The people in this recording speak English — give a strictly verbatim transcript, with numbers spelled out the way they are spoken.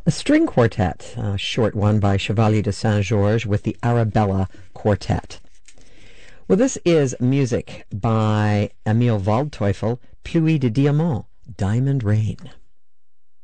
A string quartet, a short one by Chevalier de Saint-Georges with the Arabella Quartet. Well, this is music by Emil Waldteufel, Pluie de Diamant, Diamond Rain.